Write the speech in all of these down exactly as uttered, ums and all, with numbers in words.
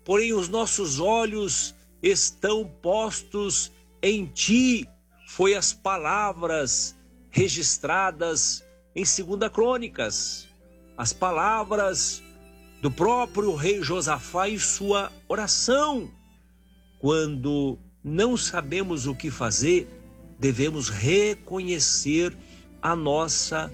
porém os nossos olhos estão postos em ti. Foi as palavras registradas em Segunda Crônicas, as palavras do próprio rei Josafá em sua oração. Quando não sabemos o que fazer, devemos reconhecer a nossa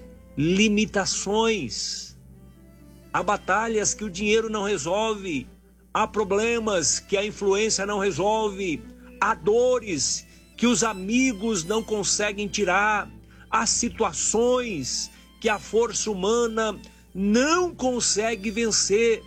limitações. Há batalhas que o dinheiro não resolve, há problemas que a influência não resolve, há dores que os amigos não conseguem tirar, há situações que a força humana não consegue vencer.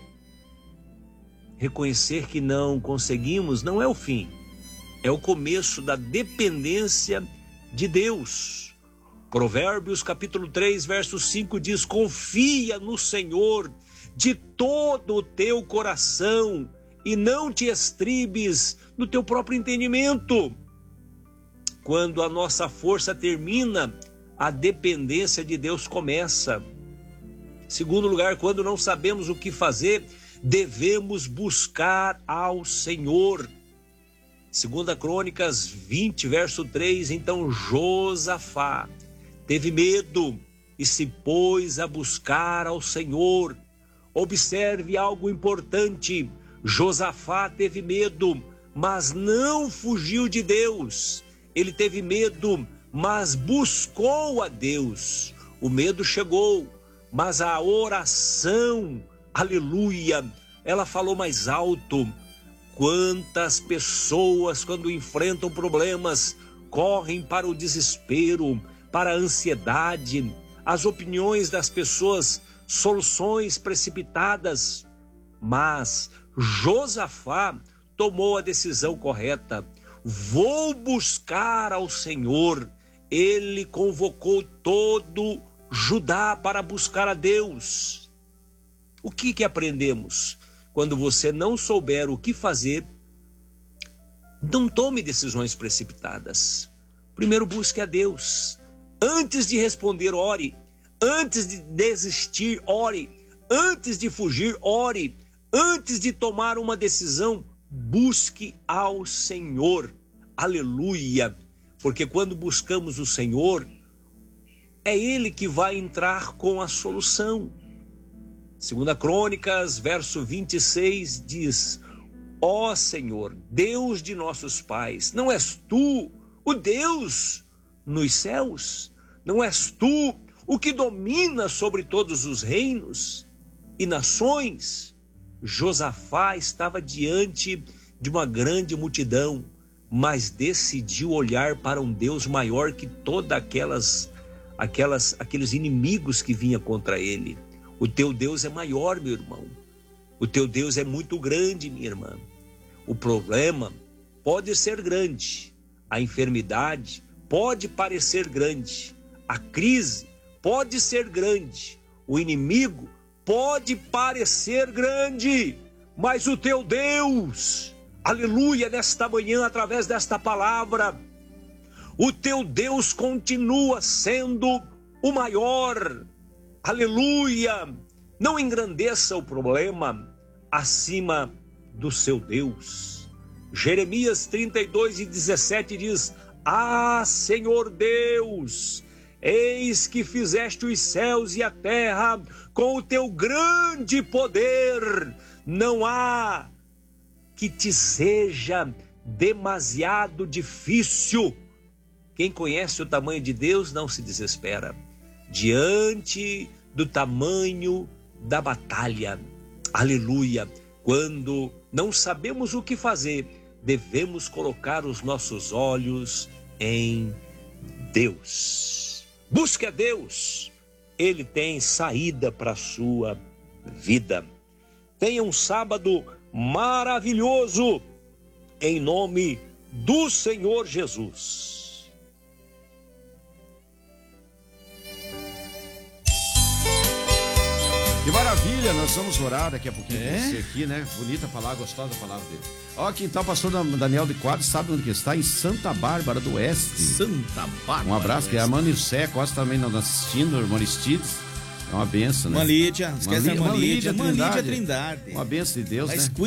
Reconhecer que não conseguimos não é o fim, é o começo da dependência de Deus. Provérbios capítulo três, verso cinco diz: confia no Senhor de todo o teu coração e não te estribes no teu próprio entendimento. Quando a nossa força termina, a dependência de Deus começa. Segundo lugar, quando não sabemos o que fazer, devemos buscar ao Senhor. Segunda Crônicas vinte, verso três, então Josafá teve medo e se pôs a buscar ao Senhor. Observe algo importante: Josafá teve medo, mas não fugiu de Deus. Ele teve medo, mas buscou a Deus. O medo chegou, mas a oração, aleluia, ela falou mais alto. Quantas pessoas, quando enfrentam problemas, correm para o desespero, para a ansiedade, as opiniões das pessoas, soluções precipitadas. Mas Josafá tomou a decisão correta. Vou buscar ao Senhor. Ele convocou todo Judá para buscar a Deus. O que que aprendemos? Quando você não souber o que fazer, não tome decisões precipitadas. Primeiro busque a Deus. Antes de responder, ore. Antes de desistir, ore. Antes de fugir, ore. Antes de tomar uma decisão, busque ao Senhor. Aleluia! Porque quando buscamos o Senhor, é Ele que vai entrar com a solução. Segunda Crônicas, verso vinte e seis diz: ó Senhor, Deus de nossos pais, não és tu o Deus nos céus? Não és tu o que domina sobre todos os reinos e nações? Josafá estava diante de uma grande multidão, mas decidiu olhar para um Deus maior que todas aquelas, aquelas, aqueles inimigos que vinham contra ele. O teu Deus é maior, meu irmão. O teu Deus é muito grande, minha irmã. O problema pode ser grande, a enfermidade pode parecer grande, a crise pode ser grande, o inimigo pode parecer grande, mas o teu Deus, aleluia, nesta manhã, através desta palavra, o teu Deus continua sendo o maior. Aleluia! Não engrandeça o problema acima do seu Deus. Jeremias trinta e dois e dezessete diz: ah, Senhor Deus, eis que fizeste os céus e a terra com o teu grande poder. Não há que te seja demasiado difícil. Quem conhece o tamanho de Deus não se desespera diante do tamanho da batalha. Aleluia! Quando não sabemos o que fazer, devemos colocar os nossos olhos em Deus. Busque a Deus, Ele tem saída para a sua vida. Tenha um sábado maravilhoso, em nome do Senhor Jesus. Que maravilha, nós vamos orar daqui a pouquinho É? com você aqui, né? Bonita palavra, gostosa a palavra dele. Ó, quintal pastor Daniel de Quadros, sabe onde que está? Em Santa Bárbara do Oeste. Santa Bárbara. Um abraço, do que é a Oeste. Manilcé Costa também nos assistindo, irmão Aristides. É uma benção, né? Uma Lídia, esquece a Uma Lídia, Lídia uma Lídia Trindade. Trindade. Uma benção de Deus, Mas né?